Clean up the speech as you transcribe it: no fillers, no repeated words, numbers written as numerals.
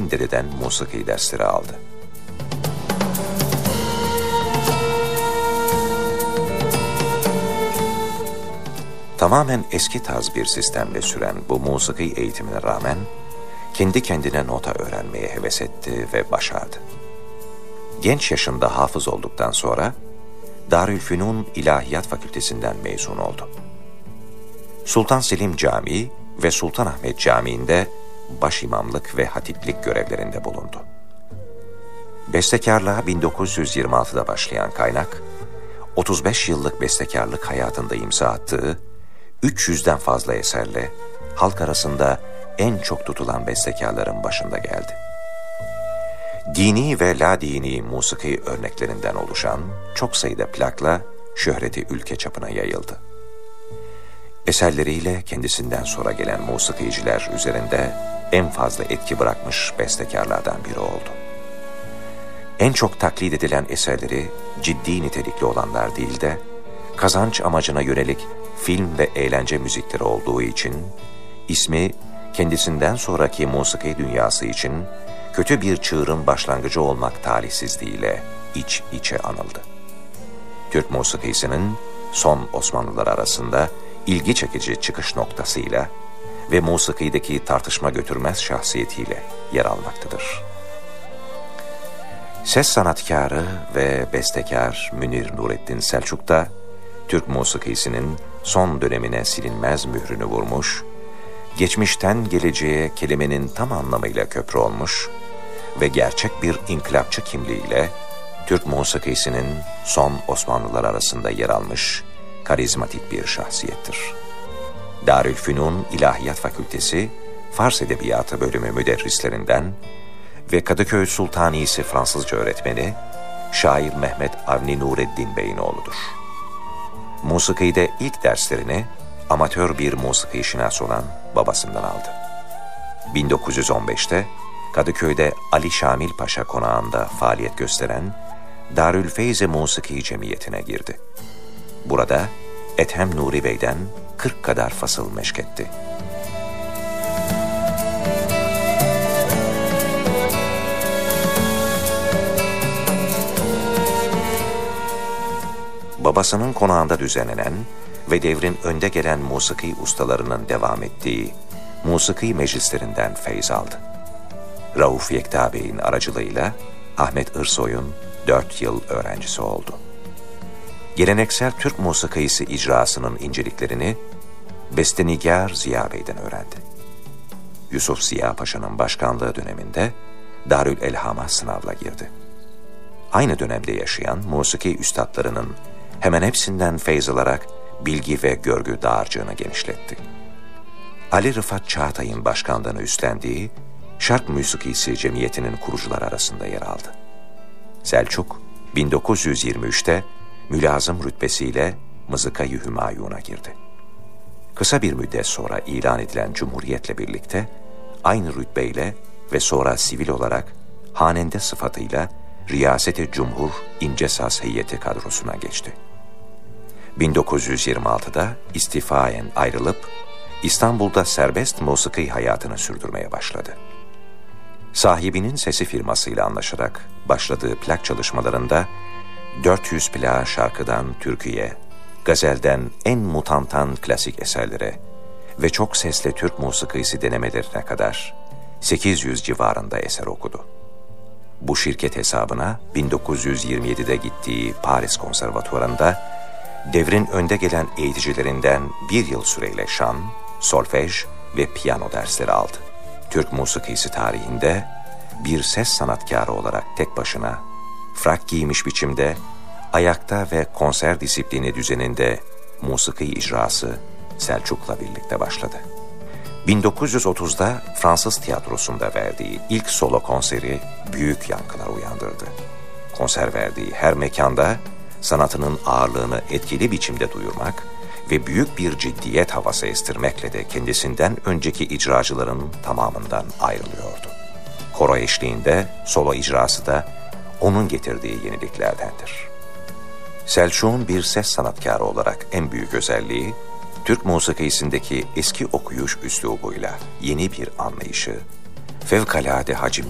Hüseyin Dede'den musiki dersleri aldı. Tamamen eski tarz bir sistemle süren bu musiki eğitimine rağmen kendi kendine nota öğrenmeye heves etti ve başardı. Genç yaşında hafız olduktan sonra Darülfünun İlahiyat Fakültesinden mezun oldu. Sultan Selim Camii ve Sultanahmet Camii'nde başimamlık ve hatiplik görevlerinde bulundu. Bestekarlığa 1926'da başlayan kaynak, 35 yıllık bestekarlık hayatında imza attığı 300'den fazla eserle halk arasında en çok tutulan bestekarların başında geldi. Dini ve la dini musiki örneklerinden oluşan çok sayıda plakla şöhreti ülke çapına yayıldı. Eserleriyle kendisinden sonra gelen musikiciler üzerinde en fazla etki bırakmış bestekarlardan biri oldu. En çok taklit edilen eserleri ciddi nitelikli olanlar değil de kazanç amacına yönelik film ve eğlence müzikleri olduğu için ismi kendisinden sonraki musiki dünyası için kötü bir çığırın başlangıcı olmak talihsizliğiyle iç içe anıldı. Türk musikisinin son Osmanlılar arasında ilgi çekici çıkış noktasıyla ve musikideki tartışma götürmez şahsiyetiyle yer almaktadır. Ses sanatkarı ve bestekar Münir Nurettin Selçuk da Türk musikisinin son dönemine silinmez mührünü vurmuş, geçmişten geleceğe kelimenin tam anlamıyla köprü olmuş ve gerçek bir inkılapçı kimliğiyle Türk musikisinin son Osmanlılar arasında yer almış karizmatik bir şahsiyettir. Darülfünun İlahiyat Fakültesi Fars Edebiyatı bölümü müderrislerinden ve Kadıköy Sultanisi Fransızca öğretmeni şair Mehmet Avni Nureddin Bey'in oğludur. Musikide ilk derslerini amatör bir musiki şinas olan babasından aldı. 1915'te Kadıköy'de Ali Şamil Paşa konağında faaliyet gösteren Darülfeyze Musiki Cemiyeti'ne girdi. Burada Ethem Nuri Bey'den 40 kadar fasıl meşk etti. Babasının konağında düzenlenen ve devrin önde gelen musiki ustalarının devam ettiği musiki meclislerinden feyz aldı. Rauf Yekta Bey'in aracılığıyla Ahmet Irsoy'un 4 yıl öğrencisi oldu. Geleneksel Türk musikisi icrasının inceliklerini bestenigar Ziya Bey'den öğrendi. Yusuf Ziya Paşa'nın başkanlığı döneminde Darül Elham'a sınavla girdi. Aynı dönemde yaşayan musiki üstadlarının hemen hepsinden feyz alarak bilgi ve görgü dağarcığını genişletti. Ali Rıfat Çağatay'ın başkanlığını üstlendiği Şark Müzikisi Cemiyeti'nin kurucuları arasında yer aldı. Selçuk, 1923'te mülazım rütbesiyle Mızıka-i Hümayun'a girdi. Kısa bir müddet sonra ilan edilen Cumhuriyet'le birlikte aynı rütbeyle ve sonra sivil olarak hanende sıfatıyla Riyaseti Cumhur İnce Saz Heyeti kadrosuna geçti. 1926'da istifaen ayrılıp İstanbul'da serbest musiki hayatını sürdürmeye başladı. Sahibinin sesi firmasıyla anlaşarak başladığı plak çalışmalarında 400 plak şarkıdan türküye, gazelden en mutantan klasik eserlere ve çok sesli Türk musikisi denemelerine kadar 800 civarında eser okudu. Bu şirket hesabına 1927'de gittiği Paris Konservatuvarı'nda devrin önde gelen eğiticilerinden bir yıl süreyle şan, solfej ve piyano dersleri aldı. Türk musikisi tarihinde bir ses sanatkarı olarak tek başına, frak giymiş biçimde, ayakta ve konser disiplini düzeninde musiki icrası Selçuk'la birlikte başladı. 1930'da Fransız tiyatrosunda verdiği ilk solo konseri büyük yankılar uyandırdı. Konser verdiği her mekanda sanatının ağırlığını etkili biçimde duyurmak ve büyük bir ciddiyet havası estirmekle de kendisinden önceki icracıların tamamından ayrılıyordu. Koro eşliğinde solo icrası da onun getirdiği yeniliklerdendir. Selçuk'un bir ses sanatkarı olarak en büyük özelliği, Türk musikisindeki eski okuyuş üslubuyla yeni bir anlayışı, fevkalade hacimli